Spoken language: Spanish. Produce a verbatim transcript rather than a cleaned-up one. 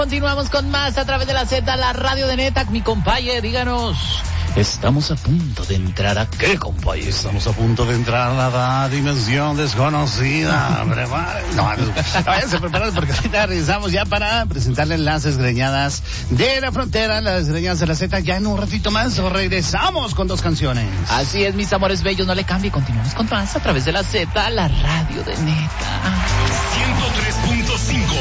Continuamos con más a través de la Z, la radio de Neta. Mi compaye, díganos. Estamos a punto de entrar a qué, compaye. Estamos a punto de entrar a la dimensión desconocida. No, váyanse preparados porque ahorita regresamos ya para presentarles las desgreñadas de la frontera, las desgreñadas de la Z. Ya en un ratito más regresamos con dos canciones. Así es, mis amores bellos, no le cambie. Continuamos con más a través de la Z, la radio de Neta. ciento tres punto cinco